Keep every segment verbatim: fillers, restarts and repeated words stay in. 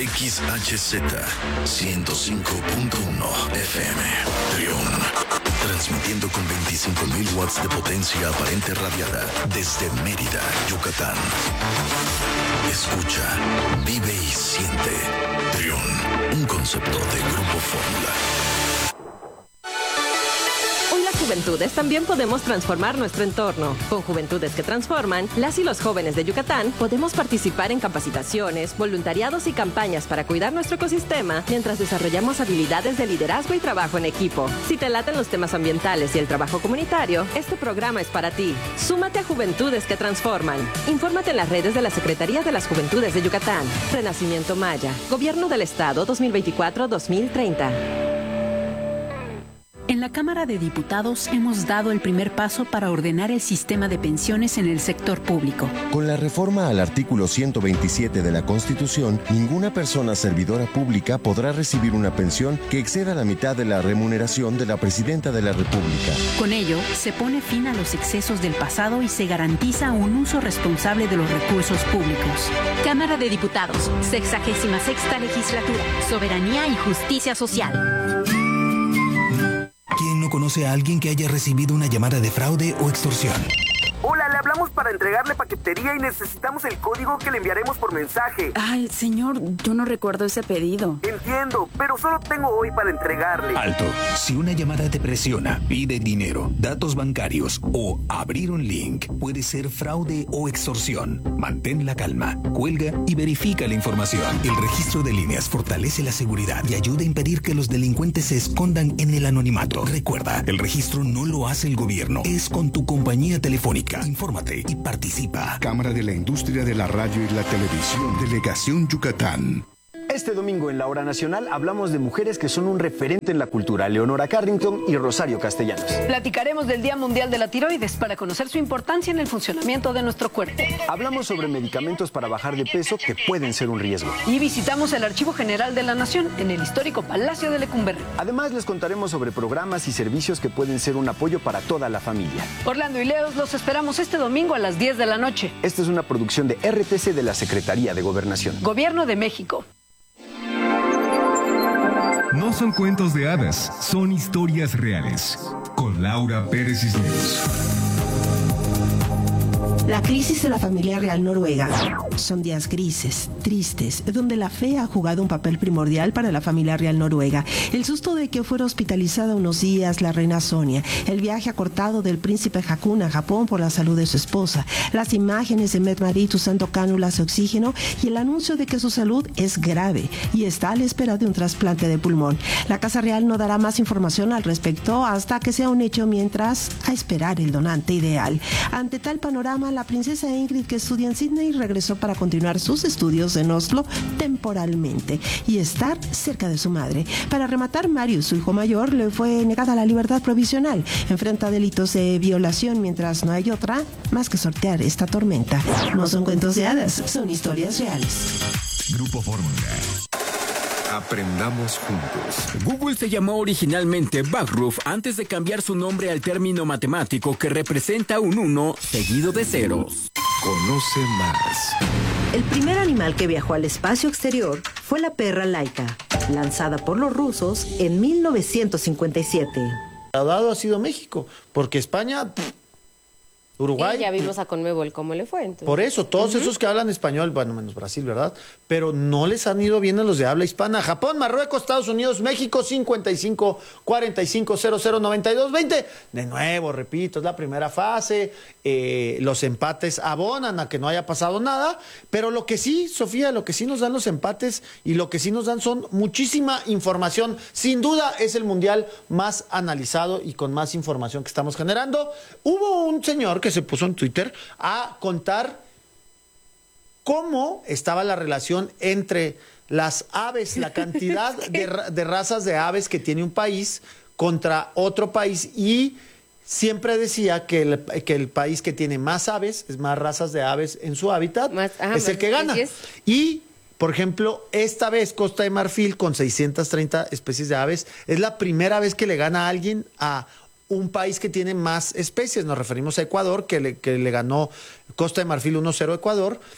X H Z ciento cinco punto uno F M. Trión. Transmitiendo con veinticinco mil watts de potencia aparente radiada desde Mérida, Yucatán. Escucha, vive y siente. Trión, un concepto de Grupo Fórmula. Juventudes también podemos transformar nuestro entorno. Con Juventudes que Transforman, las y los jóvenes de Yucatán podemos participar en capacitaciones, voluntariados y campañas para cuidar nuestro ecosistema mientras desarrollamos habilidades de liderazgo y trabajo en equipo. Si te laten los temas ambientales y el trabajo comunitario, este programa es para ti. Súmate a Juventudes que Transforman. Infórmate en las redes de la Secretaría de las Juventudes de Yucatán. Renacimiento Maya. Gobierno del Estado dos mil veinticuatro a dos mil treinta. En la Cámara de Diputados hemos dado el primer paso para ordenar el sistema de pensiones en el sector público. Con la reforma al artículo ciento veintisiete de la Constitución, ninguna persona servidora pública podrá recibir una pensión que exceda la mitad de la remuneración de la Presidenta de la República. Con ello, se pone fin a los excesos del pasado y se garantiza un uso responsable de los recursos públicos. Cámara de Diputados, sexagésima sexta legislatura, soberanía y justicia social. ¿Quién no conoce a alguien que haya recibido una llamada de fraude o extorsión? Hola, le hablamos para entregarle paquetería y necesitamos el código que le enviaremos por mensaje. Ay, señor, yo no recuerdo ese pedido. Entiendo, pero solo tengo hoy para entregarle. Alto. Si una llamada te presiona, pide dinero, datos bancarios o abrir un link, puede ser fraude o extorsión. Mantén la calma, cuelga y verifica la información. El registro de líneas fortalece la seguridad y ayuda a impedir que los delincuentes se escondan en el anonimato. Recuerda, el registro no lo hace el gobierno, es con tu compañía telefónica. Infórmate y participa. Cámara de la Industria de la Radio y la Televisión. Delegación Yucatán. Este domingo en la Hora Nacional hablamos de mujeres que son un referente en la cultura, Leonora Carrington y Rosario Castellanos. Platicaremos del Día Mundial de la Tiroides para conocer su importancia en el funcionamiento de nuestro cuerpo. Hablamos sobre medicamentos para bajar de peso que pueden ser un riesgo. Y visitamos el Archivo General de la Nación en el histórico Palacio de Lecumberri. Además les contaremos sobre programas y servicios que pueden ser un apoyo para toda la familia. Orlando y Leos los esperamos este domingo a las diez de la noche. Esta es una producción de R T C de la Secretaría de Gobernación. Gobierno de México. No son cuentos de hadas, son historias reales. Con Laura Pérez Cisneros. La crisis de la familia real noruega. Son días grises, tristes, donde la fe ha jugado un papel primordial para la familia real noruega. El susto de que fuera hospitalizada unos días la reina Sonia, el viaje acortado del príncipe Haakon a Japón por la salud de su esposa, las imágenes de Mette-Marit usando cánulas de oxígeno y el anuncio de que su salud es grave y está a la espera de un trasplante de pulmón. La Casa Real no dará más información al respecto hasta que sea un hecho, mientras a esperar el donante ideal. Ante tal panorama, la princesa Ingrid, que estudia en Sydney, regresó para continuar sus estudios en Oslo temporalmente y estar cerca de su madre. Para rematar, Marius, su hijo mayor, le fue negada la libertad provisional. Enfrenta delitos de violación, mientras no hay otra más que sortear esta tormenta. No son cuentos de hadas, son historias reales. Grupo Fórmula. Aprendamos juntos. Google se llamó originalmente Backroof antes de cambiar su nombre al término matemático que representa un uno seguido de ceros. Conoce más. El primer animal que viajó al espacio exterior fue la perra Laika, lanzada por los rusos en mil novecientos cincuenta y siete. Dado ha sido México, porque España... Pff, Uruguay. Y ya vimos a Conmebol cómo le fue. Entonces. Por eso, todos uh-huh. esos que hablan español, bueno, menos Brasil, ¿verdad? Pero no les han ido bien a los de habla hispana. Japón, Marruecos, Estados Unidos, México, cincuenta y cinco, cuarenta y cinco, cero cero, noventa y dos, veinte. De nuevo, repito, es la primera fase. Eh, los empates abonan a que no haya pasado nada. Pero lo que sí, Sofía, lo que sí nos dan los empates y lo que sí nos dan son muchísima información. Sin duda es el mundial más analizado y con más información que estamos generando. Hubo un señor que se puso en Twitter a contar cómo estaba la relación entre las aves, la cantidad de, de razas de aves que tiene un país contra otro país, y siempre decía que el, que el país que tiene más aves, es más razas de aves en su hábitat, más, ajá, es el que gana. Y, por ejemplo, esta vez Costa de Marfil, con seiscientas treinta especies de aves, es la primera vez que le gana a alguien a un país que tiene más especies. Nos referimos a Ecuador, que le, que le ganó Costa de Marfil uno cero a Ecuador.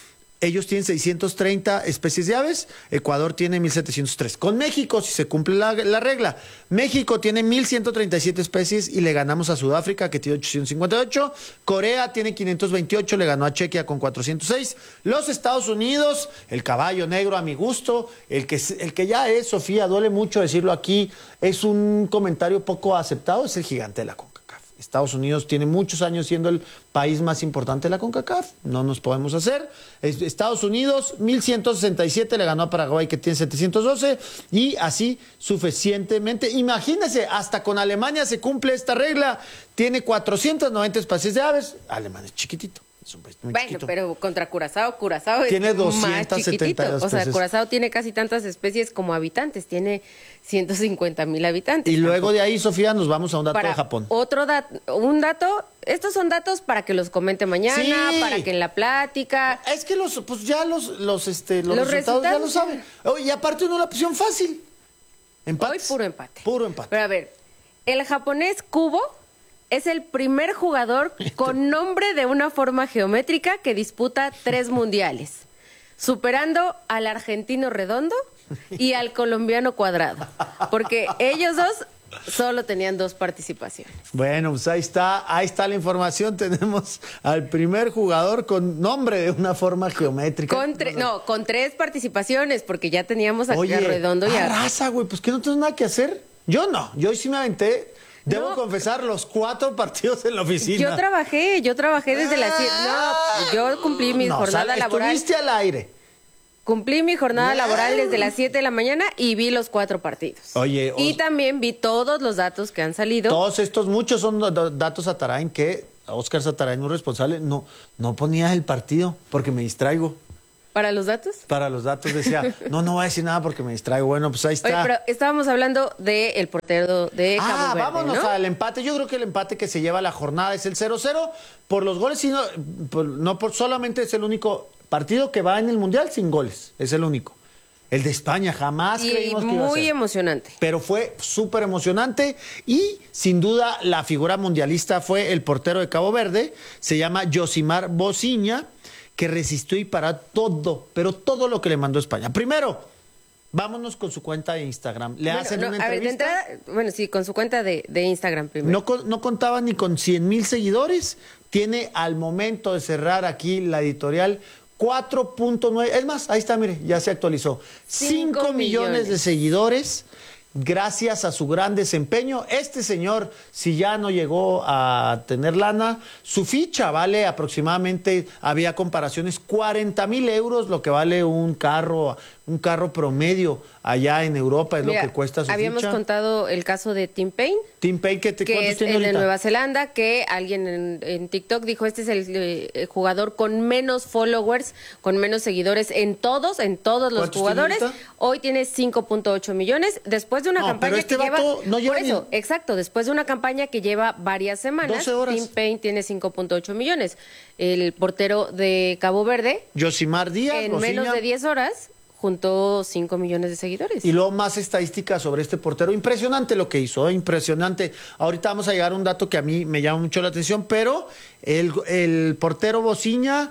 Ellos tienen seiscientos treinta especies de aves, Ecuador tiene mil setecientos tres. Con México, si se cumple la, la regla, México tiene mil ciento treinta y siete especies y le ganamos a Sudáfrica, que tiene ochocientos cincuenta y ocho. Corea tiene quinientos veintiocho, le ganó a Chequia con cuatrocientos seis. Los Estados Unidos, el caballo negro a mi gusto, el que, el que ya es, Sofía, duele mucho decirlo aquí, es un comentario poco aceptado, es el gigante de la CONCACAF. Estados Unidos tiene muchos años siendo el país más importante de la CONCACAF, no nos podemos hacer. Estados Unidos, mil ciento sesenta y siete, le ganó a Paraguay, que tiene setecientos doce, y así suficientemente. Imagínense, hasta con Alemania se cumple esta regla, tiene cuatrocientas noventa especies de aves, Alemania es chiquitito. Es un país muy bueno, chiquito. Pero contra Curazao, Curazao tiene es más chiquitito. O sea, Curazao tiene casi tantas especies como habitantes, tiene ciento cincuenta mil habitantes. Y luego tampoco. De ahí, Sofía, nos vamos a un dato para de Japón. Otro dato, un dato, estos son datos para que los comente mañana, sí. Para que en la plática. Es que los, pues ya los, los, este, los, los resultados, resultados ya lo saben. Oh, y aparte uno la opción fácil. Empate. Hoy puro empate. Puro empate. Pero a ver, el japonés Kubo es el primer jugador con nombre de una forma geométrica que disputa tres mundiales, superando al argentino Redondo y al colombiano Cuadrado, porque ellos dos solo tenían dos participaciones. Bueno, pues ahí está, ahí está la información. Tenemos al primer jugador con nombre de una forma geométrica. Con tre- no, con tres participaciones, porque ya teníamos a Oye, Redondo y a raza, güey, pues que no tienes nada que hacer. Yo no, yo hoy sí me aventé. Debo no. confesar, los cuatro partidos en la oficina. Yo trabajé, yo trabajé desde las siete. No, yo cumplí mi no, jornada sal, laboral. Estuviste al aire. Cumplí mi jornada laboral desde las siete de la mañana y vi los cuatro partidos. Oye, y os... también vi todos los datos que han salido. Todos estos, muchos son datos Satarain que Oscar Satarain, muy responsable, no, no ponía el partido porque me distraigo. ¿Para los datos? Para los datos decía, no, no voy a decir nada porque me distraigo. Bueno, pues ahí está. Oye, pero estábamos hablando del portero de Cabo Ah, Verde, vámonos ¿no? al empate. Yo creo que el empate que se lleva la jornada es el cero cero por los goles, sino por, no por solamente es el único partido que va en el Mundial sin goles. Es el único. El de España jamás y creímos que iba a ser. Muy emocionante. Pero fue súper emocionante y sin duda la figura mundialista fue el portero de Cabo Verde. Se llama Yosimar Bociña, que resistió y paró todo, pero todo lo que le mandó España. Primero, vámonos con su cuenta de Instagram. Le bueno, hacen no, una a entrevista. Ver, de entrada, bueno, sí, con su cuenta de, de Instagram primero. No, no contaba ni con cien mil seguidores. Tiene al momento de cerrar aquí la editorial cuatro punto nueve. Es más, ahí está, mire, ya se actualizó. cinco millones de seguidores. Gracias a su gran desempeño. Este señor, si ya no llegó a tener lana, su ficha vale aproximadamente, había comparaciones, cuarenta mil euros, lo que vale un carro, un carro promedio allá en Europa, es Mira, lo que cuesta su habíamos ficha. Habíamos contado el caso de Tim Payne. Tim Payne, ¿qué te, que es el ahorita? De Nueva Zelanda, que alguien en, en TikTok dijo, este es el eh, jugador con menos followers, con menos seguidores en todos, en todos los jugadores. Tiene Hoy tiene cinco punto ocho millones, después de una no, campaña este que lleva, no lleva por eso, ni... exacto, después de una campaña que lleva varias semanas, doce horas. Tim Payne tiene cinco punto ocho millones. El portero de Cabo Verde, Yosimar Díaz, en Bociña, menos de diez horas, juntó cinco millones de seguidores. Y luego más estadísticas sobre este portero. Impresionante lo que hizo, ¿eh? Impresionante. Ahorita vamos a llegar a un dato que a mí me llama mucho la atención, pero el, el portero Bociña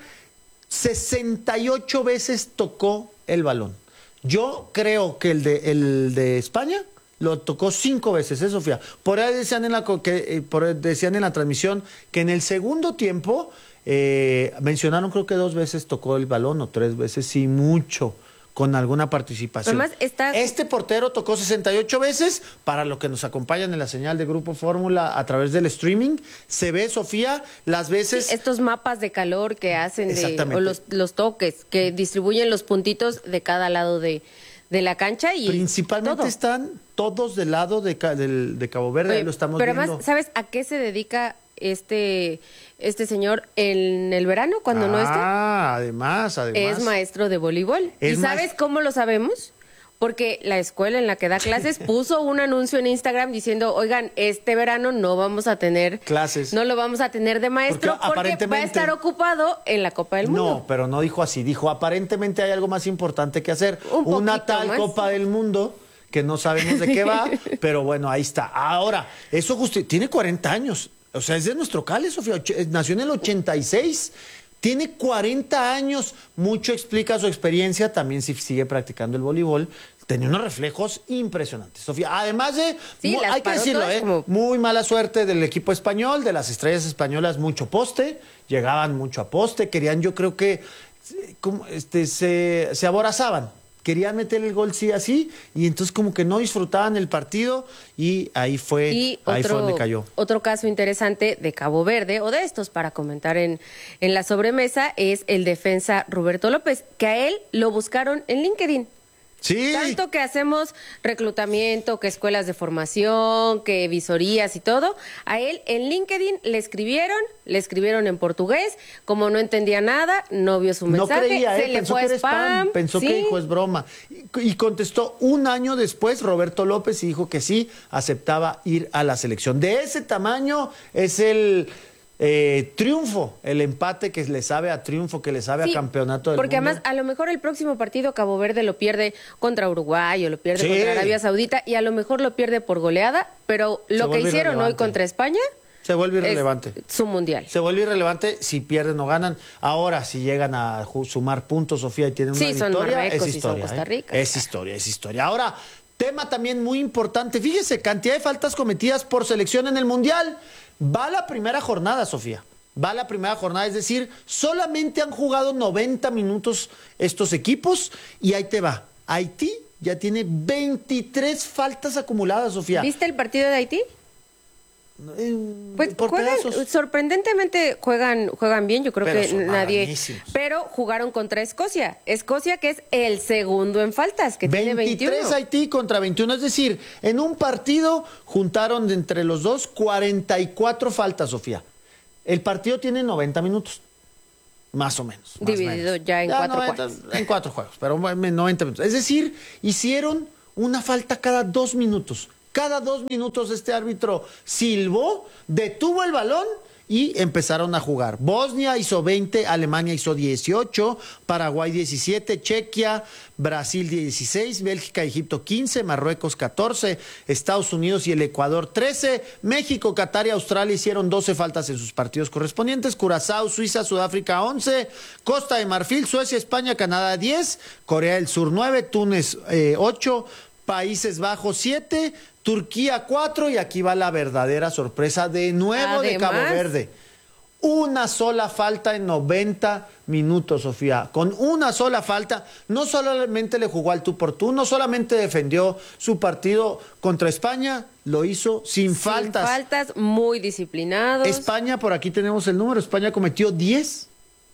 sesenta y ocho veces tocó el balón. Yo creo que el de, el de España lo tocó cinco veces, ¿eh, Sofía? Por ahí decían en la, que, eh, por ahí decían en la transmisión que en el segundo tiempo eh, mencionaron creo que dos veces tocó el balón o tres veces, sí, mucho, con alguna participación. Además, está... Este portero tocó sesenta y ocho veces, para lo que nos acompañan en la señal de Grupo Fórmula a través del streaming. Se ve, Sofía, las veces... Sí, estos mapas de calor que hacen, de, o los, los toques, que distribuyen los puntitos de cada lado de, de la cancha. Y principalmente todo. Están todos del lado de, de, de Cabo Verde, Oye, ahí lo estamos pero viendo. Pero además, ¿sabes a qué se dedica este... este señor en el verano cuando ah, no está? Ah, además, además. Es maestro de voleibol. Es ¿Y sabes más... cómo lo sabemos? Porque la escuela en la que da clases puso un anuncio en Instagram diciendo, oigan, este verano no vamos a tener clases. No lo vamos a tener de maestro porque, porque aparentemente... va a estar ocupado en la Copa del Mundo. No, pero no dijo así. Dijo, aparentemente hay algo más importante que hacer. Un Una tal más. Copa del Mundo que no sabemos de qué va, pero bueno, ahí está. Ahora, eso justi- tiene cuarenta años. O sea, es de nuestro cale, Sofía. Nació en el ochenta y seis. Tiene cuarenta años, mucho explica su experiencia, también si sigue practicando el voleibol. Tenía unos reflejos impresionantes, Sofía. Además de, sí, muy, hay que decirlo, ¿eh? Como... muy mala suerte del equipo español, de las estrellas españolas, mucho poste, llegaban mucho a poste, querían, yo creo que como, este, se, se aborazaban. Querían meter el gol sí así, y entonces como que no disfrutaban el partido, y ahí fue, y ahí otro, fue donde cayó. Otro caso interesante de Cabo Verde, o de estos para comentar en, en la sobremesa, es el defensa Roberto López, que a él lo buscaron en LinkedIn. Sí. Tanto que hacemos reclutamiento, que escuelas de formación, que visorías y todo, a él en LinkedIn le escribieron, le escribieron en portugués, como no entendía nada, no vio su mensaje, no creía, se eh, le pensó fue que era spam, spam, pensó ¿sí? que dijo es broma. Y, y contestó un año después Roberto López y dijo que sí, aceptaba ir a la selección. De ese tamaño es el... Eh, triunfo, el empate que le sabe a triunfo, que le sabe sí, a campeonato del porque mundo. Además, a lo mejor el próximo partido Cabo Verde lo pierde contra Uruguay o lo pierde sí. contra Arabia Saudita y a lo mejor lo pierde por goleada, pero lo que hicieron hoy contra España se vuelve irrelevante. Es su mundial. Se vuelve irrelevante si pierden o ganan. Ahora, si llegan a sumar puntos, Sofía, y tienen una sí, victoria, son Marruecos es historia. Y son Costa Rica, ¿eh? Es historia, es historia. Ahora, tema también muy importante. Fíjese, cantidad de faltas cometidas por selección en el mundial. Va la primera jornada, Sofía. Va la primera jornada, es decir, solamente han jugado noventa minutos estos equipos y ahí te va. Haití ya tiene veintitrés faltas acumuladas, Sofía. ¿Viste el partido de Haití? Eh, pues por juegan, pedazos. sorprendentemente juegan juegan bien, yo creo pero que nadie, pero jugaron contra Escocia, Escocia que es el segundo en faltas, que tiene veintiuno. veintitrés Haití contra veintiuno, es decir, en un partido juntaron de entre los dos cuarenta y cuatro faltas, Sofía. El partido tiene noventa minutos, más o menos. Más Dividido menos. ya en ya cuatro noventa, juegos. En cuatro juegos, pero noventa minutos. Es decir, hicieron una falta cada dos minutos. Cada dos minutos este árbitro silbó, detuvo el balón y empezaron a jugar. Bosnia hizo veinte, Alemania hizo dieciocho, Paraguay diecisiete, Chequia, Brasil dieciséis, Bélgica y Egipto quince, Marruecos catorce, Estados Unidos y el Ecuador trece, México, Qatar y Australia hicieron doce faltas en sus partidos correspondientes, Curazao, Suiza, Sudáfrica once, Costa de Marfil, Suecia, España, Canadá diez, Corea del Sur nueve, Túnez eh, ocho, Países Bajos siete, Turquía cuatro y aquí va la verdadera sorpresa de nuevo Además, de Cabo Verde. Una sola falta en noventa minutos, Sofía. Con una sola falta, no solamente le jugó al tú por tú, no solamente defendió su partido contra España, lo hizo sin, sin faltas. Sin faltas, muy disciplinados. España, por aquí tenemos el número, España cometió diez.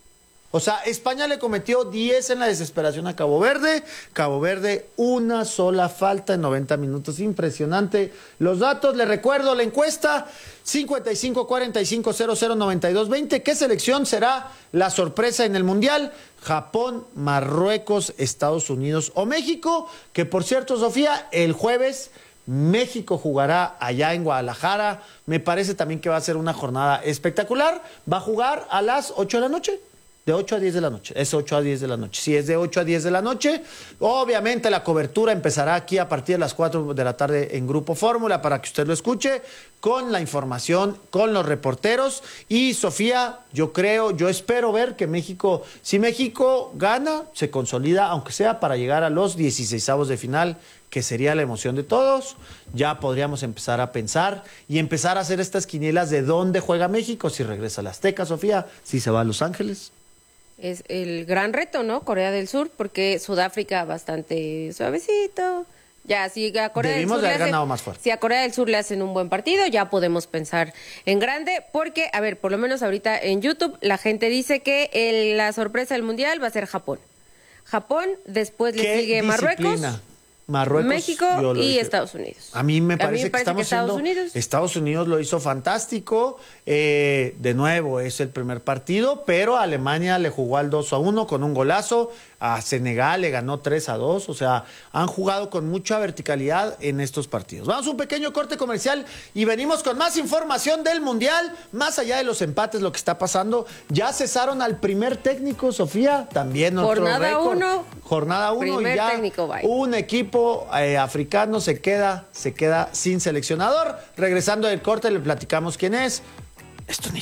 O sea, España le cometió diez en la desesperación a Cabo Verde. Cabo Verde, una sola falta en noventa minutos. Impresionante. Los datos, le recuerdo, la encuesta cincuenta y cinco cuarenta y cinco cero cero noventa y dos veinte. ¿Qué selección será la sorpresa en el Mundial? Japón, Marruecos, Estados Unidos o México. Que por cierto, Sofía, el jueves México jugará allá en Guadalajara. Me parece también que va a ser una jornada espectacular. Va a jugar a las ocho de la noche. De ocho a diez de la noche, es ocho a diez de la noche. Si es de ocho a diez de la noche, obviamente la cobertura empezará aquí a partir de las cuatro de la tarde en Grupo Fórmula para que usted lo escuche, con la información, con los reporteros. Y Sofía, yo creo, yo espero ver que México, si México gana, se consolida, aunque sea para llegar a los dieciseisavos de final, que sería la emoción de todos. Ya podríamos empezar a pensar y empezar a hacer estas quinielas de dónde juega México, si regresa a la Azteca, Sofía, si se va a Los Ángeles. Es el gran reto, ¿no? Corea del Sur, porque Sudáfrica bastante suavecito. Ya, si a Corea Debimos del Sur de haber le hacen, ganado más fuerte. Si a Corea del Sur le hacen un buen partido, ya podemos pensar en grande, porque, a ver, por lo menos ahorita en YouTube, la gente dice que el, la sorpresa del Mundial va a ser Japón. Japón, después le sigue Marruecos. Marruecos, México y dije. Estados Unidos. A mí me parece, mí me parece que estamos que Estados siendo, Unidos. Estados Unidos lo hizo fantástico. Eh, de nuevo, es el primer partido, pero Alemania le jugó al dos a uno con un golazo. A Senegal le ganó tres a dos. O sea, han jugado con mucha verticalidad en estos partidos. Vamos a un pequeño corte comercial y venimos con más información del Mundial. Más allá de los empates, lo que está pasando. Ya cesaron al primer técnico, Sofía. También otro Jornada récord. uno. Jornada uno. Primer y ya técnico, bye. Un equipo eh, africano se queda, se queda sin seleccionador. Regresando del corte, le platicamos quién es. Es Tunisia.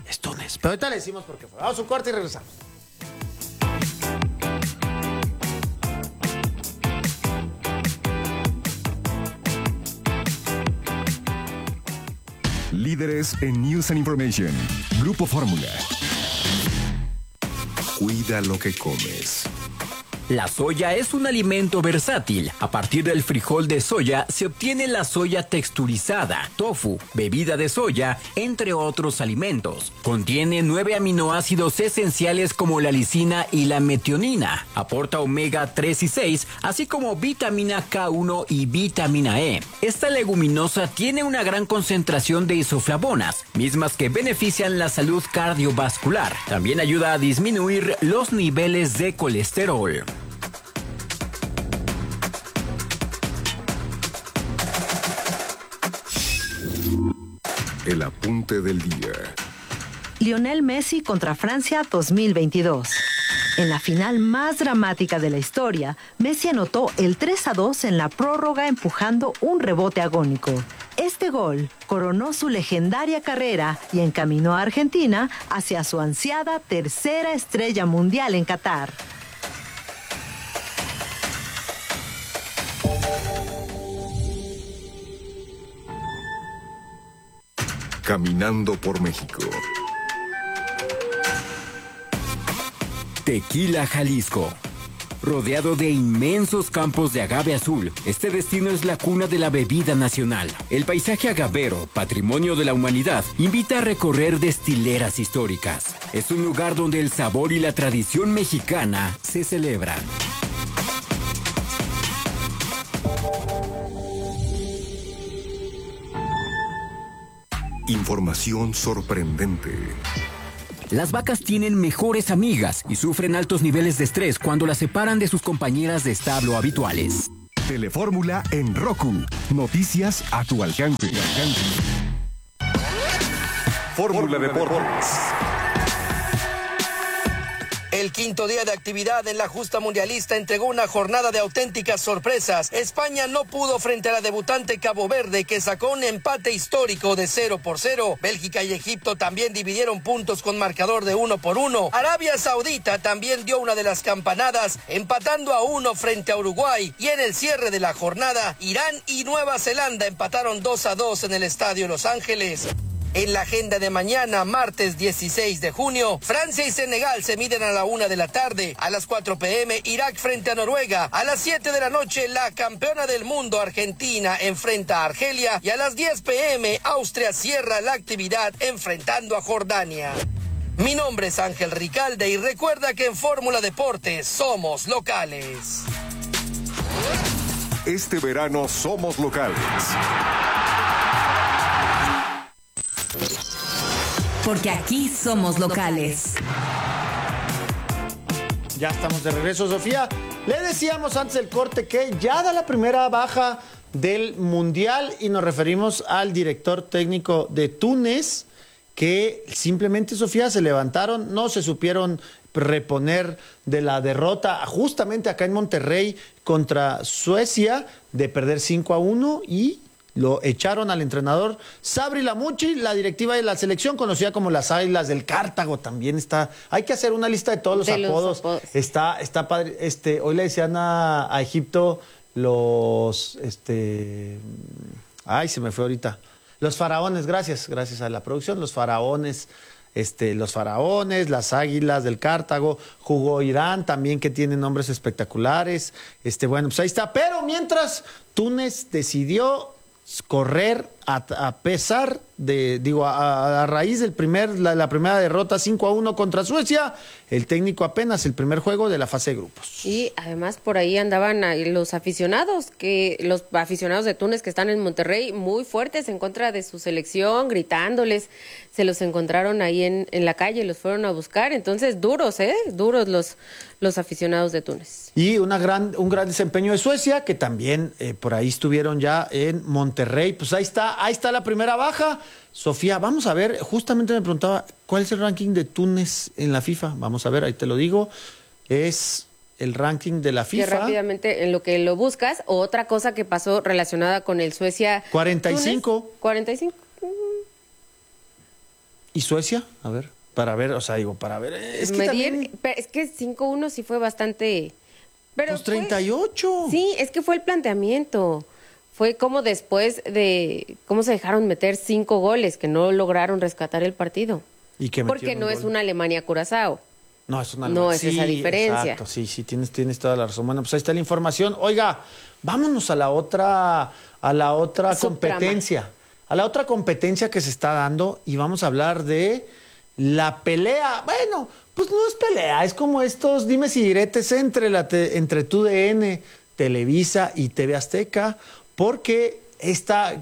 es Túnez. Pero ahorita le decimos por qué fue. Vamos a un corte y regresamos. Líderes en News and Information. Grupo Fórmula. Cuida lo que comes. La soya es un alimento versátil. A partir del frijol de soya se obtiene la soya texturizada, tofu, bebida de soya, entre otros alimentos. Contiene nueve aminoácidos esenciales como la lisina y la metionina. Aporta omega tres y seis, así como vitamina K uno y vitamina E. Esta leguminosa tiene una gran concentración de isoflavonas, mismas que benefician la salud cardiovascular. También ayuda a disminuir los niveles de colesterol. El apunte del día. Lionel Messi contra Francia dos mil veintidós. En la final más dramática de la historia, Messi anotó el tres a dos en la prórroga empujando un rebote agónico. Este gol coronó su legendaria carrera y encaminó a Argentina hacia su ansiada tercera estrella mundial en Qatar. Caminando por México. Tequila, Jalisco. Rodeado de inmensos campos de agave azul, este destino es la cuna de la bebida nacional. El paisaje agavero, patrimonio de la humanidad, invita a recorrer destileras históricas. Es un lugar donde el sabor y la tradición mexicana se celebran. Información sorprendente. Las vacas tienen mejores amigas y sufren altos niveles de estrés cuando las separan de sus compañeras de establo habituales. Telefórmula en Roku. Noticias a tu alcance. Fórmula Deportes. El quinto día de actividad en la justa mundialista entregó una jornada de auténticas sorpresas. España no pudo frente a la debutante Cabo Verde, que sacó un empate histórico de cero por cero. Bélgica y Egipto también dividieron puntos con marcador de uno por uno. Arabia Saudita también dio una de las campanadas, empatando a uno frente a Uruguay. Y en el cierre de la jornada, Irán y Nueva Zelanda empataron dos a dos en el Estadio Los Ángeles. En la agenda de mañana, martes dieciséis de junio, Francia y Senegal se miden a la una de la tarde. A las cuatro pe eme, Irak frente a Noruega. A las siete de la noche, la campeona del mundo, Argentina, enfrenta a Argelia. Y a las diez pe eme, Austria cierra la actividad enfrentando a Jordania. Mi nombre es Ángel Ricalde y recuerda que en Fórmula Deportes somos locales. Este verano somos locales. Porque aquí somos locales. Ya estamos de regreso, Sofía. Le decíamos antes del corte que ya da la primera baja del Mundial y nos referimos al director técnico de Túnez, que simplemente, Sofía, se levantaron, no se supieron reponer de la derrota justamente acá en Monterrey contra Suecia, de perder cinco a uno, y lo echaron al entrenador Sabri Lamucci. La directiva de la selección, conocida como las Águilas del Cartago, también está. Hay que hacer una lista de todos los de apodos. Los apodos. Está, está padre. Este, hoy le decían a, a Egipto los, este, ay, se me fue ahorita. Los faraones, gracias, gracias a la producción. Los faraones, este, los faraones, las Águilas del Cartago. Jugó Irán también, que tiene nombres espectaculares. Este, bueno, pues ahí está. Pero mientras, Túnez decidió correr a, a pesar de, digo, a, a raíz del primer, la, la primera derrota cinco a uno contra Suecia, el técnico apenas el primer juego de la fase de grupos. Y además por ahí andaban ahí los aficionados, que los aficionados de Túnez que están en Monterrey muy fuertes en contra de su selección, gritándoles, se los encontraron ahí en, en la calle, los fueron a buscar, entonces duros, ¿eh? Duros los, los aficionados de Túnez. Y una gran, un gran desempeño de Suecia, que también eh, por ahí estuvieron ya en Monterrey. Pues ahí está, ahí está la primera baja. Sofía, vamos a ver, justamente me preguntaba, ¿cuál es el ranking de Túnez en la FIFA? Vamos a ver, ahí te lo digo. Es el ranking de la FIFA. Que rápidamente, en lo que lo buscas, otra cosa que pasó relacionada con el Suecia. cuarenta y cinco. cuarenta y cinco. ¿Y Suecia? A ver, para ver, o sea, digo, para ver. Es que Medir, también... pero es que cinco uno sí fue bastante... Pero pues treinta y ocho. Fue, sí, es que fue el planteamiento. Fue como después de... ¿Cómo se dejaron meter cinco goles? Que no lograron rescatar el partido. ¿Y que Porque no es una Alemania-Curazao. No, es una No es sí, esa diferencia. Exacto, sí, sí, tienes, tienes toda la razón. Bueno, pues ahí está la información. Oiga, vámonos a la otra, a la otra Subtrama. competencia. A la otra competencia que se está dando y vamos a hablar de la pelea. Bueno, pues no es pelea, es como estos dimes y diretes entre, la te, entre T U D N, Televisa y T V Azteca, porque esta,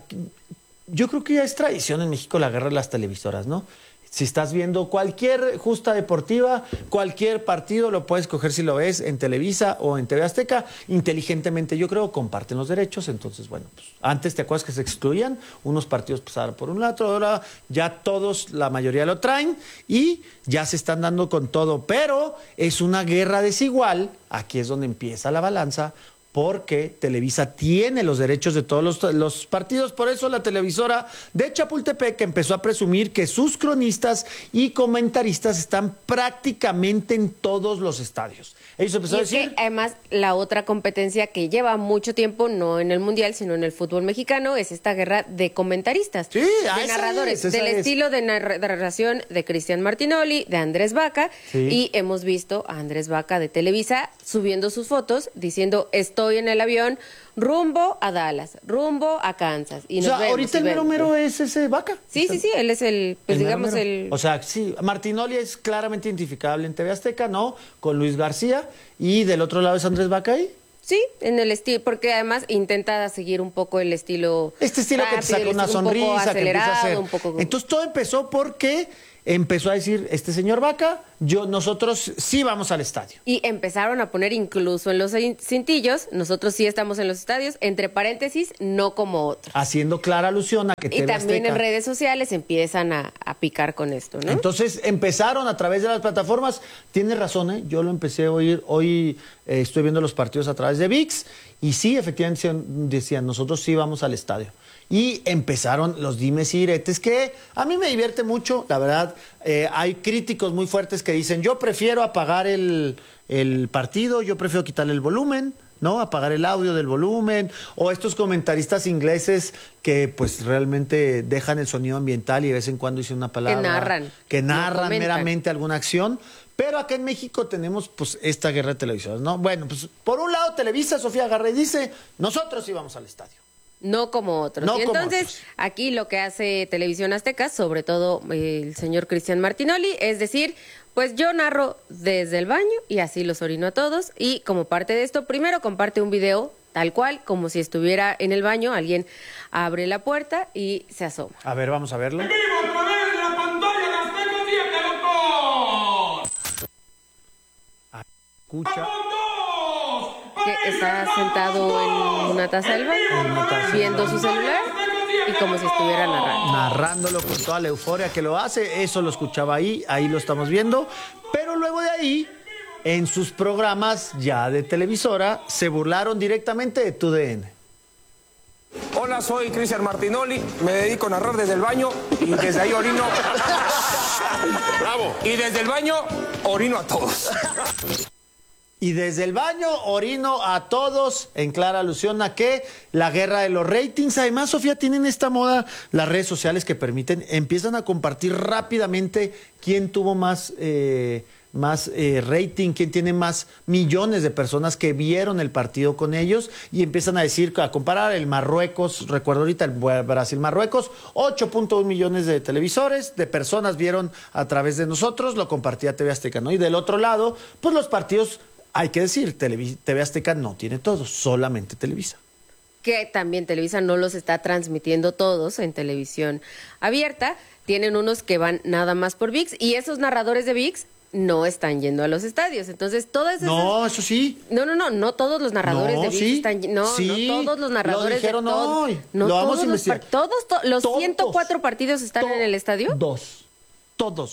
yo creo que ya es tradición en México la guerra de las televisoras, ¿no? Si estás viendo cualquier justa deportiva, cualquier partido, lo puedes coger si lo ves en Televisa o en T V Azteca. Inteligentemente, yo creo, comparten los derechos. Entonces, bueno, pues antes te acuerdas que se excluían, unos partidos pasaban por un lado, ahora ya todos, la mayoría lo traen y ya se están dando con todo. Pero es una guerra desigual, aquí es donde empieza la balanza, porque Televisa tiene los derechos de todos los, los partidos. Por eso la televisora de Chapultepec empezó a presumir que sus cronistas y comentaristas están prácticamente en todos los estadios. Ellos empezaron a decir... Que, además, la otra competencia que lleva mucho tiempo, no en el Mundial, sino en el fútbol mexicano, es esta guerra de comentaristas. Sí, de narradores. Es, del es. estilo de narración de Cristian Martinoli, de Andrés Vaca. Sí. Y hemos visto a Andrés Vaca de Televisa subiendo sus fotos, diciendo, estoy en el avión rumbo a Dallas, rumbo a Kansas. Y nos o sea, vemos, ahorita el mero mero es ese Vaca. Sí, sí, sí, él es el, pues el digamos mero, mero. el... O sea, sí, Martinoli es claramente identificable en T V Azteca, ¿no? Con Luis García, y del otro lado es Andrés Vaca ahí. Sí, en el estilo, porque además intenta seguir un poco el estilo... Este estilo rápido, que te saca una sonrisa, que empieza a hacer... Un poco... Entonces todo empezó porque... empezó a decir, este señor Vaca, yo, nosotros sí vamos al estadio. Y empezaron a poner incluso en los cintillos, nosotros sí estamos en los estadios, entre paréntesis, no como otros. Haciendo clara alusión a que T V Y también Azteca, en redes sociales empiezan a, a picar con esto, ¿no? Entonces empezaron a través de las plataformas, tienes razón, ¿eh? Yo lo empecé a oír, hoy eh, estoy viendo los partidos a través de V I X, y sí, efectivamente decían, nosotros sí vamos al estadio. Y empezaron los dimes y diretes, que a mí me divierte mucho, la verdad. Eh, hay críticos muy fuertes que dicen, yo prefiero apagar el, el partido, yo prefiero quitarle el volumen, ¿no? Apagar el audio del volumen, o estos comentaristas ingleses que pues realmente dejan el sonido ambiental y de vez en cuando dicen una palabra. Que narran. Que narran meramente alguna acción. Pero acá en México tenemos pues esta guerra de televisoras, ¿no? Bueno, pues por un lado Televisa, Sofía Garre dice, nosotros íbamos al estadio. No como otros. No y entonces, otros. Aquí lo que hace Televisión Azteca, sobre todo eh, el señor Cristian Martinoli, es decir, pues yo narro desde el baño y así los orino a todos. Y como parte de esto, primero comparte un video tal cual, como si estuviera en el baño, alguien abre la puerta y se asoma. A ver, vamos a verlo. ¡En vivo a través de la pantalla de Azteca siete, doctor! Escucha. Que está sentado en una taza del baño, viendo su celular y como si estuviera narrando. Narrándolo con toda la euforia que lo hace, eso lo escuchaba ahí, ahí lo estamos viendo. Pero luego de ahí, en sus programas ya de televisora, se burlaron directamente de T U D N. Hola, soy Cristian Martinoli, me dedico a narrar desde el baño y desde ahí orino. ¡Bravo! Y desde el baño orino a todos. Y desde el baño orino a todos, en clara alusión a que la guerra de los ratings. Además, Sofía, tienen esta moda las redes sociales que permiten, empiezan a compartir rápidamente quién tuvo más, eh, más eh, rating, quién tiene más millones de personas que vieron el partido con ellos, y empiezan a decir, a comparar el Marruecos, recuerdo ahorita el Brasil-Marruecos, ocho punto uno millones de televisores, de personas vieron a través de nosotros, lo compartía T V Azteca, ¿no? Y del otro lado, pues los partidos... Hay que decir, T V Azteca no tiene todos, solamente Televisa. Que también Televisa no los está transmitiendo todos en televisión abierta. Tienen unos que van nada más por V I X y esos narradores de V I X no están yendo a los estadios. Entonces, todas esas... No, eso sí. No, no, no, no todos los narradores no, de V I X sí, están... No, sí, no todos los narradores lo dijeron de todo... hoy. No, lo todos vamos a los, investigar. Todos, to, los todos, ciento cuatro partidos están to, en el estadio. Dos. Todos, güey.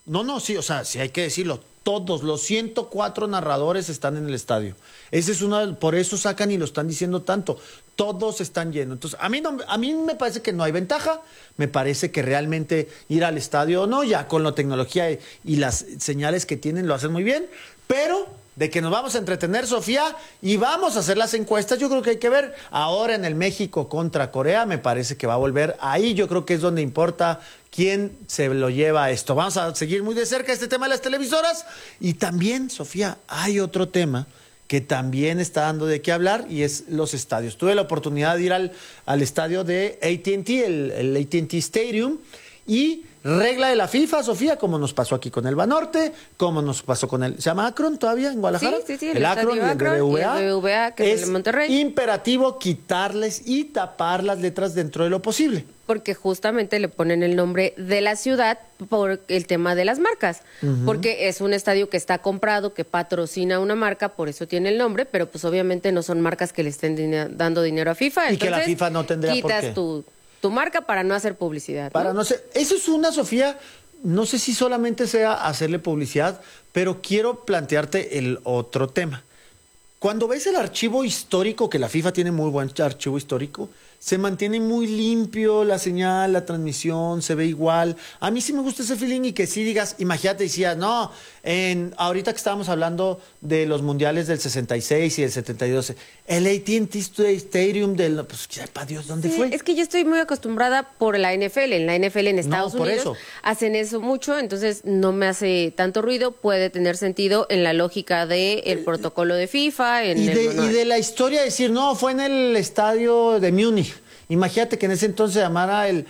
No, no, sí, o sea, sí hay que decirlo. Todos los ciento cuatro narradores están en el estadio. Ese es uno, por eso sacan y lo están diciendo tanto. Todos están llenos. Entonces, a mí no, a mí me parece que no hay ventaja. Me parece que realmente ir al estadio, no, ya con la tecnología y, y las señales que tienen lo hacen muy bien. Pero de que nos vamos a entretener, Sofía, y vamos a hacer las encuestas, yo creo que hay que ver ahora en el México contra Corea, me parece que va a volver ahí, yo creo que es donde importa quién se lo lleva a esto. Vamos a seguir muy de cerca este tema de las televisoras, y también, Sofía, hay otro tema que también está dando de qué hablar, y es los estadios. Tuve la oportunidad de ir al, al estadio de A T and T, el, el A T and T Stadium, y regla de la FIFA, Sofía, como nos pasó aquí con el Banorte, como nos pasó con el... ¿Se llama Akron todavía en Guadalajara? Sí, sí, sí. El, el Akron y el B B V A. Y el B B V A, que es, es el Monterrey. Imperativo quitarles y tapar las letras dentro de lo posible. Porque justamente le ponen el nombre de la ciudad por el tema de las marcas. Uh-huh. Porque es un estadio que está comprado, que patrocina una marca, por eso tiene el nombre, pero pues obviamente no son marcas que le estén dine- dando dinero a FIFA. Y entonces, que la FIFA no tendría por qué. Quitas tu... tu marca para no hacer publicidad. Para ¿no? no ser, eso es una, Sofía, no sé si solamente sea hacerle publicidad, pero quiero plantearte el otro tema. Cuando ves el archivo histórico, que la FIFA tiene muy buen archivo histórico, se mantiene muy limpio la señal, la transmisión, se ve igual. A mí sí me gusta ese feeling y que sí digas, imagínate, decías, no, en, ahorita que estábamos hablando de los mundiales del sesenta y seis y del setenta y dos, el A T and T Stadium del, pues, sepa Dios, ¿dónde sí, fue? Es que yo estoy muy acostumbrada por la N F L. En la N F L en Estados no, por Unidos eso. hacen eso mucho, entonces no me hace tanto ruido. Puede tener sentido en la lógica del de protocolo de FIFA. En y, el de, y de la historia decir, no, fue en el estadio de Múnich. Imagínate que en ese entonces se llamara el,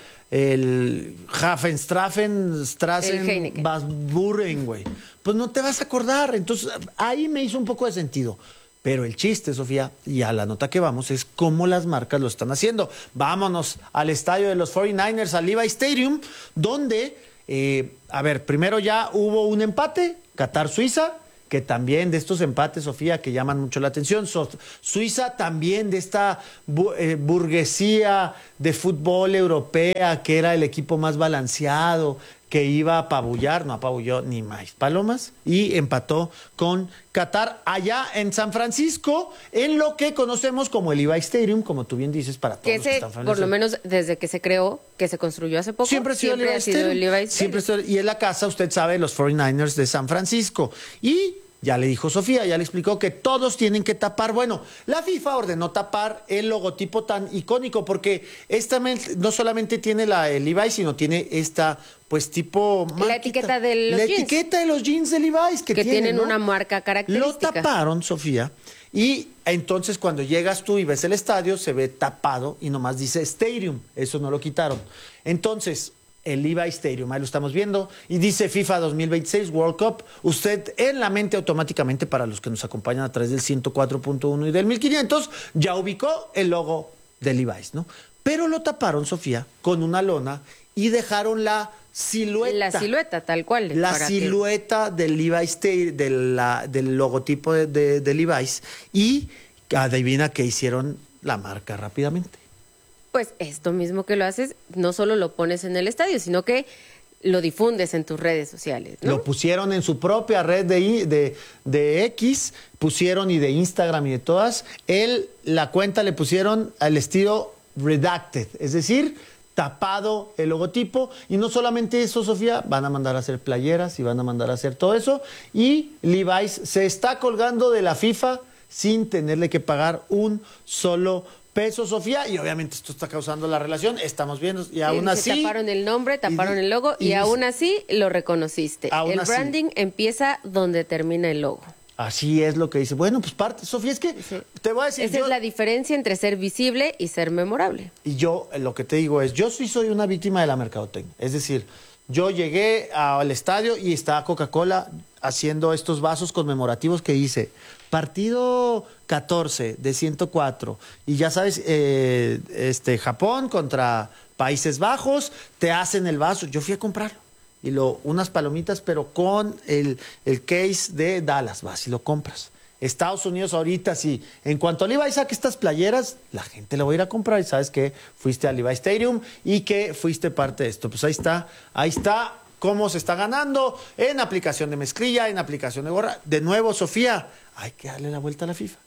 el Hafenstrafen, Strassen, Basburen, güey. Pues no te vas a acordar. Entonces, ahí me hizo un poco de sentido. Pero el chiste, Sofía, y a la nota que vamos, es cómo las marcas lo están haciendo. Vámonos al estadio de los cuarenta y nueve ers, al Levi Stadium, donde, eh, a ver, primero ya hubo un empate, Qatar-Suiza, que también de estos empates, Sofía, que llaman mucho la atención. So, Suiza también de esta bu eh, burguesía de fútbol europea, que era el equipo más balanceado, que iba a apabullar, no apabulló ni más palomas, y empató con Qatar allá en San Francisco, en lo que conocemos como el Levi Stadium, como tú bien dices, para todos que los que ese, están por lo menos desde que se creó, que se construyó hace poco, siempre ha sido, siempre el, ha sido el Levi Stadium. Siempre, y es la casa, usted sabe, de los cuarenta y nueve ers de San Francisco. Y ya le dijo Sofía, ya le explicó que todos tienen que tapar. Bueno, la FIFA ordenó tapar el logotipo tan icónico porque esta no solamente tiene la el Levi's, sino tiene esta, pues, tipo marquita. La etiqueta de los La jeans. etiqueta de los jeans de Levi's que, que tienen, tienen ¿no? una marca característica. Lo taparon, Sofía, y entonces cuando llegas tú y ves el estadio, se ve tapado y nomás dice Stadium. Eso no lo quitaron. Entonces, el Levi Stadium, ahí lo estamos viendo, y dice FIFA dos mil veintiséis World Cup. Usted en la mente automáticamente, para los que nos acompañan a través del ciento cuatro punto uno y del mil quinientos, ya ubicó el logo de Levi's, ¿no? Pero lo taparon, Sofía, con una lona y dejaron la silueta. La silueta, tal cual. La silueta que... del Levi Stadium, de la, del logotipo de, de, de Levi's, y adivina que hicieron la marca rápidamente. Pues esto mismo que lo haces, no solo lo pones en el estadio, sino que lo difundes en tus redes sociales, ¿no? Lo pusieron en su propia red de, de, de X, pusieron y de Instagram y de todas. Él, la cuenta le pusieron al estilo redacted, es decir, tapado el logotipo. Y no solamente eso, Sofía, van a mandar a hacer playeras y van a mandar a hacer todo eso. Y Levi's se está colgando de la FIFA sin tenerle que pagar un solo peso, Sofía, y obviamente esto está causando la relación, estamos viendo, y aún así... Se taparon el nombre, taparon y, el logo, y, y aún así lo reconociste. El así, branding empieza donde termina el logo. Así es lo que dice. Bueno, pues parte, Sofía, es que sí. Te voy a decir... Esa yo, es la diferencia entre ser visible y ser memorable. Y yo, lo que te digo es, yo sí soy una víctima de la mercadotecnia, es decir, yo llegué al estadio y estaba Coca-Cola haciendo estos vasos conmemorativos que dice... Partido catorce de ciento cuatro. Y ya sabes, eh, este, Japón contra Países Bajos, te hacen el vaso. Yo fui a comprarlo. Y lo, unas palomitas, pero con el, el case de Dallas. Vas y lo compras. Estados Unidos ahorita, sí. En cuanto a Levi saque estas playeras, la gente lo va a ir a comprar. Y sabes que fuiste al Levi Stadium y que fuiste parte de esto. Pues ahí está, ahí está. cómo se está ganando en aplicación de mezclilla, en aplicación de gorra. De nuevo, Sofía, hay que darle la vuelta a la FIFA.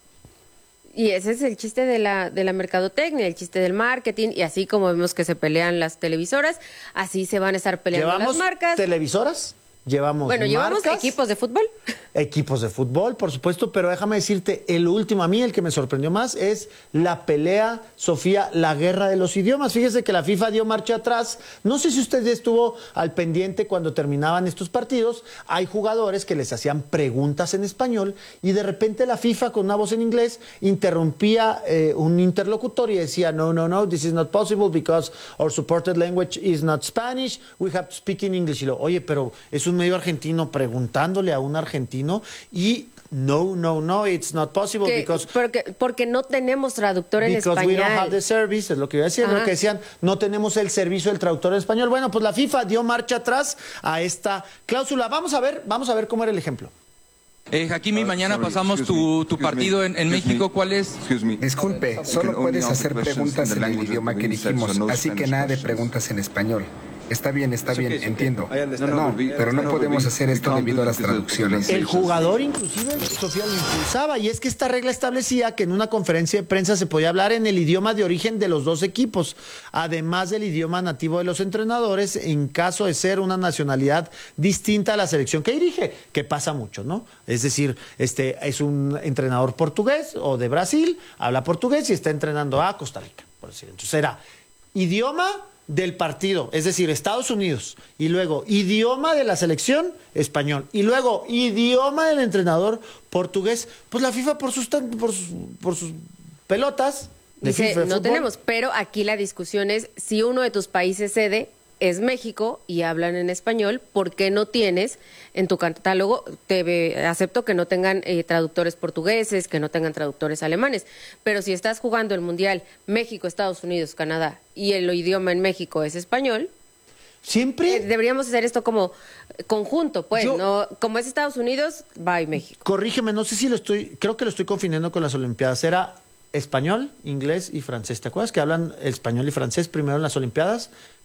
Y ese es el chiste de la, de la mercadotecnia, el chiste del marketing, y así como vemos que se pelean las televisoras, así se van a estar peleando ¿Llevamos las marcas. televisoras? Llevamos Bueno, llevamos marcas, equipos de fútbol. Equipos de fútbol, por supuesto, pero déjame decirte, el último, a mí el que me sorprendió más es la pelea, Sofía, la guerra de los idiomas. Fíjese que la FIFA dio marcha atrás. No sé si usted ya estuvo al pendiente cuando terminaban estos partidos. Hay jugadores que les hacían preguntas en español y de repente la FIFA, con una voz en inglés, interrumpía eh, un interlocutor y decía, no, no, no, this is not possible because our supported language is not Spanish, we have to speak in English. Y lo, oye, pero es un medio argentino preguntándole a un argentino y no, no, no, it's not possible Que- because porque, porque no tenemos traductor en because español. we don't have the service, es lo que iba a decir, Ajá. lo que decían, no tenemos el servicio del traductor en español. Bueno, pues la FIFA dio marcha atrás a esta cláusula. Vamos a ver, vamos a ver cómo era el ejemplo. Eh, Hakimi, mañana pasamos tu, tu partido en, en México. ¿Cuál es? Disculpe, solo puedes hacer preguntas en el idioma que dijimos, así que nada de preguntas en español. Está bien, está bien, entiendo. No, pero no podemos hacer esto debido a las traducciones. El jugador inclusive, Sofía, lo impulsaba, y es que esta regla establecía que en una conferencia de prensa se podía hablar en el idioma de origen de los dos equipos, además del idioma nativo de los entrenadores, en caso de ser una nacionalidad distinta a la selección que dirige, que pasa mucho, ¿no? Es decir, este es un entrenador portugués o de Brasil, habla portugués y está entrenando a Costa Rica, por decir. Entonces era idioma del partido, es decir, Estados Unidos, y luego idioma de la selección, español, y luego idioma del entrenador, portugués. Pues la FIFA por sus tan- por sus, por sus pelotas de Dice, FIFA de no fútbol. tenemos, pero aquí la discusión es si uno de tus países sede es México y hablan en español, ¿por qué no tienes en tu catálogo? Te ve- acepto que no tengan eh, traductores portugueses, que no tengan traductores alemanes, pero si estás jugando el Mundial México, Estados Unidos, Canadá y el idioma en México es español, siempre deberíamos hacer esto como conjunto, pues, no como es Estados Unidos, va y México. Corrígeme, no sé si lo estoy, creo que lo estoy confundiendo con las Olimpiadas. Era español, inglés y francés. ¿Te acuerdas que hablan español y francés primero en las Olimpiadas?